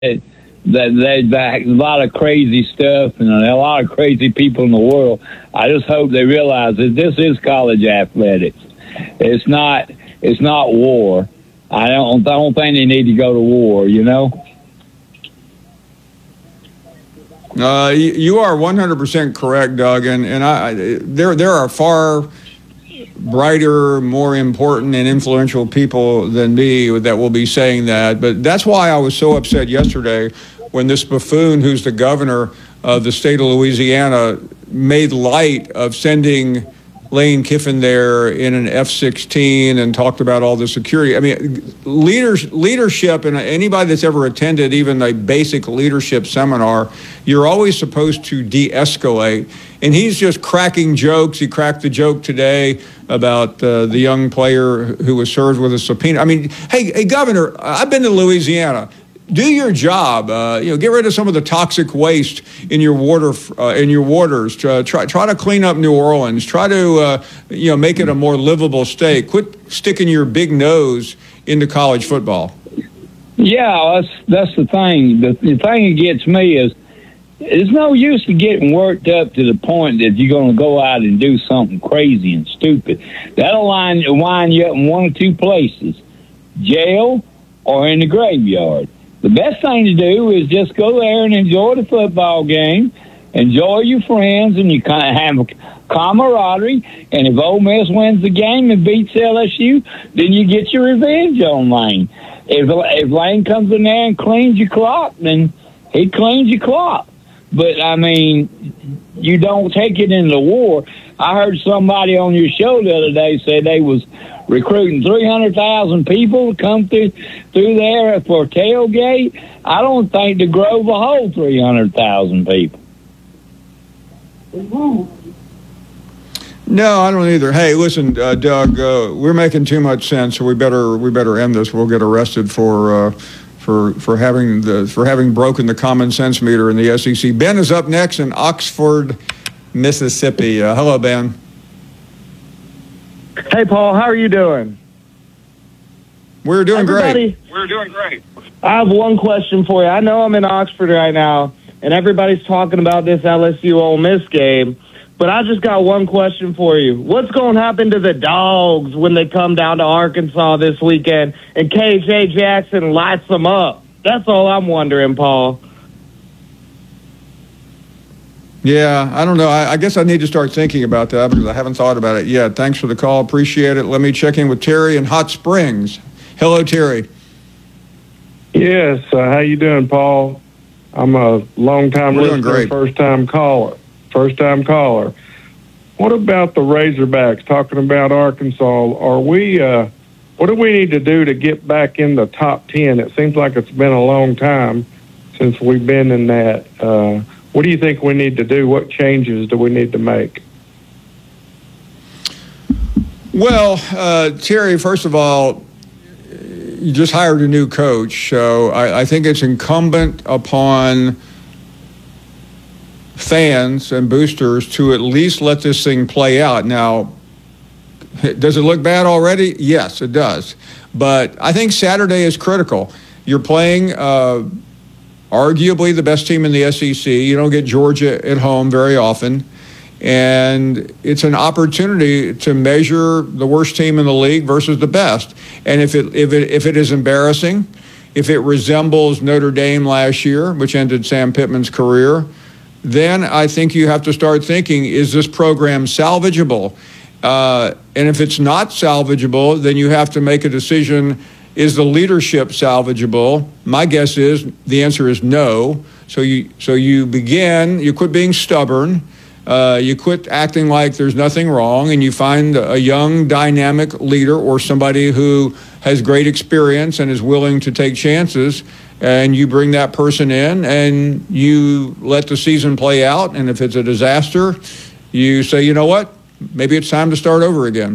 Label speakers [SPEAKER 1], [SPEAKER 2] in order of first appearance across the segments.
[SPEAKER 1] there's a lot of crazy stuff and a lot of crazy people in the world. I just hope they realize that this is college athletics. It's not war. I don't think they need to go to war, you know?
[SPEAKER 2] You are 100% correct, Doug, and there are far brighter, more important and influential people than me that will be saying that. But that's why I was so upset yesterday when this buffoon, who's the governor of the state of Louisiana, made light of sending Lane Kiffin there in an F-16 and talked about all the security. I mean, leadership, and anybody that's ever attended even a basic leadership seminar, you're always supposed to de-escalate. And he's just cracking jokes. He cracked the joke today about the young player who was served with a subpoena. I mean, hey, Governor, I've been to Louisiana. Do your job. Get rid of some of the toxic waste in your waters. Try to clean up New Orleans. Try to make it a more livable state. Quit sticking your big nose into college football.
[SPEAKER 1] Yeah, that's the thing. The thing that gets me is there's no use to getting worked up to the point that you're going to go out and do something crazy and stupid. That'll wind you up in one or two places: jail or in the graveyard. The best thing to do is just go there and enjoy the football game, enjoy your friends, and you kind of have camaraderie. And if Ole Miss wins the game and beats LSU, then you get your revenge on Lane. If Lane comes in there and cleans your clock, then he cleans your clock. But, I mean, you don't take it into war. I heard somebody on your show the other day say they was recruiting 300,000 people to come through there for a tailgate. I don't think the Grove will hold 300,000 people.
[SPEAKER 2] No, I don't either. Hey, listen, Doug, we're making too much sense, so we better end this. We'll get arrested for having broken the common sense meter in the SEC. Ben is up next in Oxford, Mississippi. Hello, Ben.
[SPEAKER 3] Hey, Paul. How are you doing?
[SPEAKER 2] We're doing great.
[SPEAKER 3] We're doing great. I have one question for you. I know I'm in Oxford right now, and everybody's talking about this LSU Ole Miss game, but I just got one question for you. What's going to happen to the Dogs when they come down to Arkansas this weekend and KJ Jackson lights them up? That's all I'm wondering, Paul.
[SPEAKER 2] Yeah, I don't know. I guess I need to start thinking about that because I haven't thought about it yet. Thanks for the call. Appreciate it. Let me check in with Terry in Hot Springs. Hello, Terry.
[SPEAKER 4] Yes. How you doing, Paul? I'm a long-time listener, first-time caller. What about the Razorbacks? Talking about Arkansas, what do we need to do to get back in the top 10? It seems like it's been a long time since we've been in that. What do you think we need to do? What changes do we need to make?
[SPEAKER 2] Well, Terry, first of all, you just hired a new coach, so I think it's incumbent upon fans and boosters to at least let this thing play out. Now, does it look bad already? Yes, it does. But I think Saturday is critical. You're playing arguably the best team in the SEC. You don't get Georgia at home very often. And it's an opportunity to measure the worst team in the league versus the best. And if it is embarrassing, if it resembles Notre Dame last year, which ended Sam Pittman's career, then I think you have to start thinking, is this program salvageable? And if it's not salvageable, then you have to make a decision, is the leadership salvageable? My guess is the answer is no. So you quit being stubborn, you quit acting like there's nothing wrong, and you find a young, dynamic leader or somebody who has great experience and is willing to take chances, and you bring that person in and you let the season play out. And if it's a disaster, you say, you know what, maybe it's time to start over again.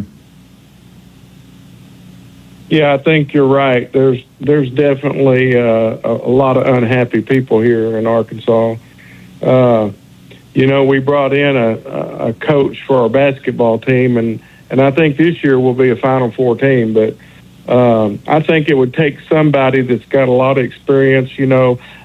[SPEAKER 4] Yeah, I think you're right. There's definitely a lot of unhappy people here in Arkansas. We brought in a coach for our basketball team, and I think this year will be a Final Four team. But I think it would take somebody that's got a lot of experience.